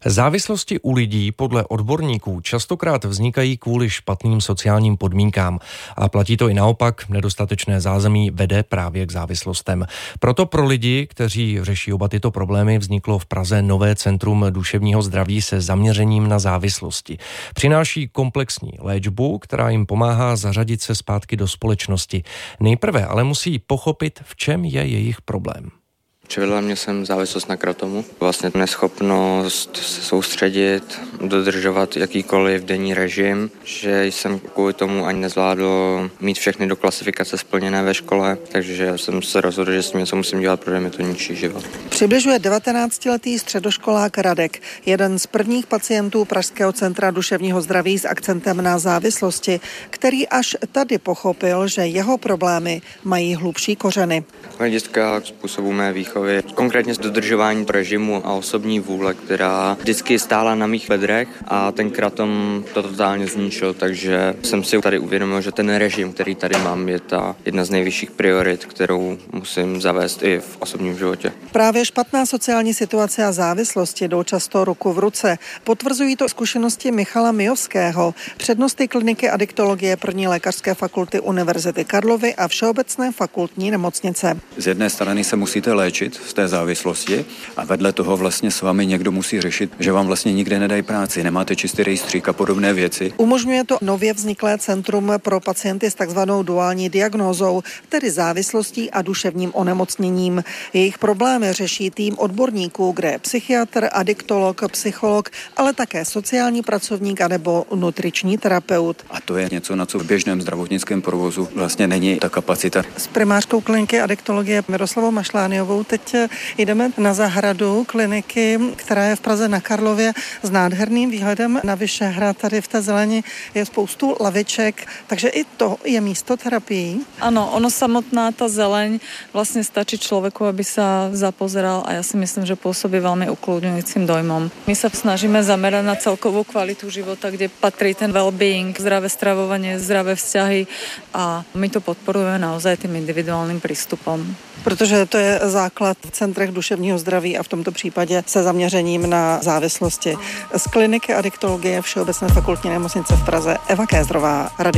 Závislosti u lidí podle odborníků častokrát vznikají kvůli špatným sociálním podmínkám. A platí to i naopak, nedostatečné zázemí vede právě k závislostem. Proto pro lidi, kteří řeší oba tyto problémy, vzniklo v Praze nové centrum duševního zdraví se zaměřením na závislosti. Přináší komplexní léčbu, která jim pomáhá zařadit se zpátky do společnosti. Nejprve ale musí pochopit, v čem je jejich problém. Přivedla mě sem závislost na kratomu. Vlastně neschopnost se soustředit, dodržovat jakýkoliv denní režim, že jsem kvůli tomu ani nezvládl mít všechny do klasifikace splněné ve škole, takže jsem se rozhodl, že s tím něco musím dělat, protože mi to ničí život. Přibližuje 19letý středoškolák Radek, jeden z prvních pacientů Pražského centra duševního zdraví s akcentem na závislosti, který až tady pochopil, že jeho problémy mají hlubší kořeny. Hlediska způsobu mé výchovy, konkrétně z dodržování režimu a osobní vůle, která vždycky stála na mých bedrech a ten kratom to totálně zničil, takže jsem si tady uvědomil, že ten režim, který tady mám, je ta jedna z nejvyšších priorit, kterou musím zavést i v osobním životě. Právě špatná sociální situace a závislosti jdou často ruku v ruce. Potvrzují to zkušenosti Michala Mijovského, přednosty kliniky adiktologie 1. lékařské fakulty Univerzity Karlovy a Všeobecné fakultní nemocnice. Z jedné strany se musíte léčit z té závislosti a vedle toho vlastně s vámi někdo musí řešit, že vám vlastně nikde nedají práci, nemáte čistý rejstřík a podobné věci. Umožňuje to nově vzniklé centrum pro pacienty s takzvanou duální diagnózou, tedy závislostí a duševním onemocněním. Jejich problémy řeší tým odborníků, kde je psychiatr, adiktolog, psycholog, ale také sociální pracovník anebo nutriční terapeut. A to je něco, na co v běžném zdravotnickém provozu vlastně není ta kapacita. S primářkou kliniky adiktologie Miroslavou Mašlániovou teď jdeme na zahradu kliniky, která je v Praze na Karlově s nádherným výhledem na Vyšehrad. Tady v té zeleni je spoustu laviček, takže i to je místo terapii. Áno, ono samotná tá zeleň vlastne stačí človeku, aby sa zapozeral a ja si myslím, že pôsobí veľmi ukľudňujúcim dojmom. My sa snažíme zamerať na celkovú kvalitu života, kde patrí ten well-being, zdravé stravovanie, zdravé vzťahy a my to podporujeme naozaj tým individuálnym prístupom. Protože to je základ v centrech duševního zdraví a v tomto případě se zaměřením na závislosti. Z kliniky adiktologie Všeobecné fakultní nemocnice v Praze Eva Kézrová.